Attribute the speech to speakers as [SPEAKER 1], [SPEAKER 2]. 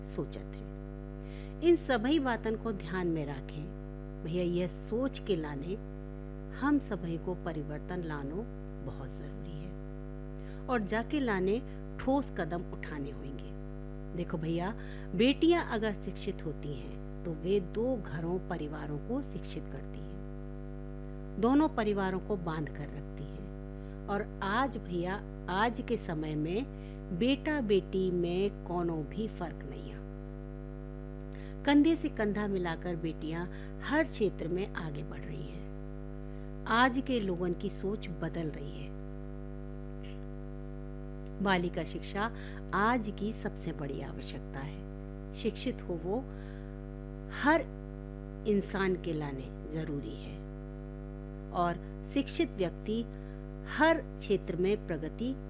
[SPEAKER 1] सोचत है। इन सभी बातन को ध्यान में रखें भैया, यह सोच के लाने हम सभी को परिवर्तन लानो बहुत ज़रूरी है और जाके लाने ठोस कदम उठाने होंगे। देखो भैया, बेटियां अगर शिक्षित होती हैं तो वे दो घरों परिवारों को शिक्षित करती हैं, दोनों परिवारों को बांध कर रखती हैं। और आज भैया, आज के समय में बेटा बेटी में कोनो भी फर्क नहीं है। कंधे से कंधा मिलाकर बेटियां हर क्षेत्र में आगे बढ़ रही हैं। आज के लोगों की सोच बदल रही है। बालिका शिक्षा आज की सबसे बड़ी आवश्यकता है। शिक्षित हो वो हर इंसान के लाने जरूरी है और शिक्षित व्यक्ति हर क्षेत्र में प्रगति